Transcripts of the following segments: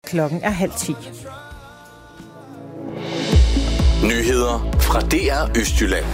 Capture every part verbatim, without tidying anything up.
Klokken er halv ti. Nyheder fra D R Østjylland.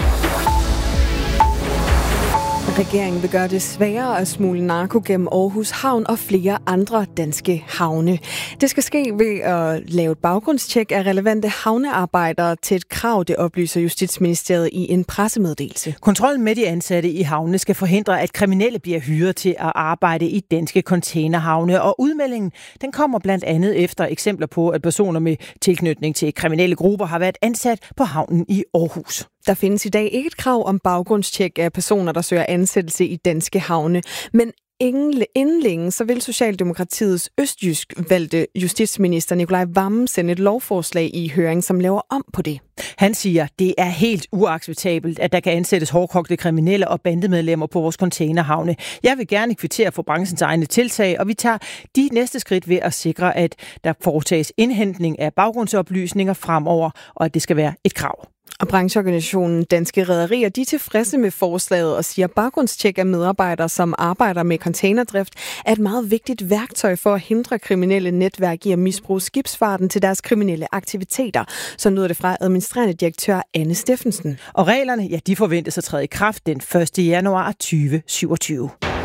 Regeringen vil gøre det sværere at smugle narko gennem Aarhus Havn og flere andre danske havne. Det skal ske ved at lave et baggrundstjek af relevante havnearbejdere til et krav, det oplyser Justitsministeriet i en pressemeddelelse. Kontrollen med de ansatte i havnene skal forhindre, at kriminelle bliver hyret til at arbejde i danske containerhavne. Og udmeldingen den kommer blandt andet efter eksempler på, at personer med tilknytning til kriminelle grupper har været ansat på havnen i Aarhus. Der findes i dag ikke et krav om baggrundstjek af personer, der søger ansættelse i danske havne, men inden længe så vil Socialdemokratiets østjysk valgte justitsminister Nicolai Wammen sende et lovforslag i høring, som laver om på det. Han siger, det er helt uacceptabelt, at der kan ansættes hårdkogte kriminelle og bandemedlemmer på vores containerhavne. Jeg vil gerne kvittere for branchens egne tiltag, og vi tager de næste skridt ved at sikre, at der foretages indhentning af baggrundsoplysninger fremover, og at det skal være et krav. Og brancheorganisationen Danske Rederier, de er tilfredse med forslaget og siger, at baggrundstjek af medarbejdere, som arbejder med containerdrift, er et meget vigtigt værktøj for at hindre kriminelle netværk i at misbruge skibsfarten til deres kriminelle aktiviteter. Så lyder det fra administrerende direktør Anne Steffensen. Og reglerne, ja, de forventes at træde i kraft den første januar tyve syvogtyve.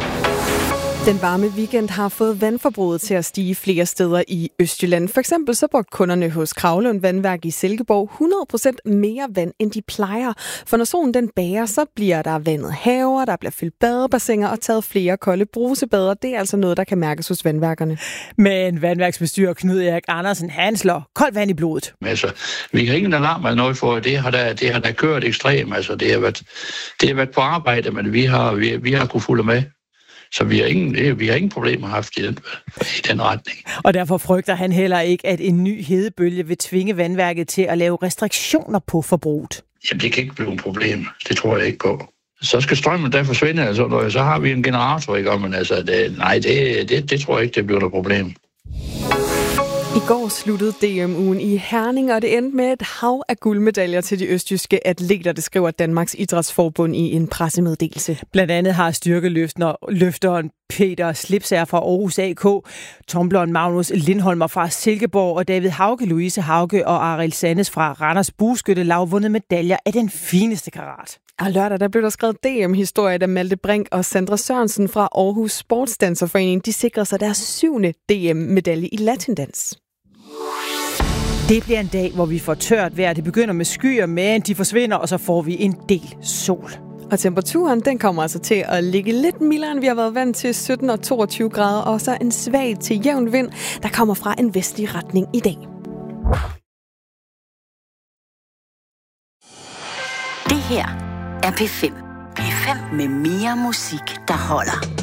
Den varme weekend har fået vandforbruget til at stige flere steder i Østjylland. For eksempel så brugte kunderne hos Kravlund Vandværk i Silkeborg hundrede procent mere vand, end de plejer. For når solen den bager, så bliver der vandet haver, der bliver fyldt badebassiner og taget flere kolde brusebader. Det er altså noget, der kan mærkes hos vandværkerne. Men vandværksbestyrer Knud Erik Andersen, han slår koldt vand i blodet. Altså, vi kan ingen alarm eller noget for, det har der, det har der kørt ekstremt. Altså, det har været, det har været på arbejde, men vi har, vi, vi har kunnet fulde med. Så vi har ingen, vi har ingen problemer haft i den, i den retning. Og derfor frygter han heller ikke, at en ny hedebølge vil tvinge vandværket til at lave restriktioner på forbruget. Jamen, det kan ikke blive et problem. Det tror jeg ikke på. Så skal strømmen der forsvinde, altså, så har vi en generator, ikke? Men altså, det, nej, det, det, det tror jeg ikke, det bliver et problem. I går sluttede D M-ugen i Herning, og det endte med et hav af guldmedaljer til de østjyske atleter, det skriver Danmarks Idrætsforbund i en pressemeddelelse. Blandt andet har styrkeløfteren Peter Slipsager fra Aarhus A K, tumbleren Magnus Lindholmer fra Silkeborg og David Hauge, Louise Hauge og Arild Sandes fra Randers Bueskyttelaug vundet medaljer af den fineste karat. Og lørdag der blev der skrevet D M-historie, da Malte Brink og Sandra Sørensen fra Aarhus Sportsdanserforening de sikrede sig deres syvende D M-medalje i latindans. Det bliver en dag, hvor vi får tørt vejr. Det begynder med skyer, men de forsvinder, og så får vi en del sol. Og temperaturen den kommer altså til at ligge lidt mildere, end vi har været vant til, sytten og toogtyve grader, og så en svag til jævn vind, der kommer fra en vestlig retning i dag. Det her er P fem. P fem med mere musik, der holder.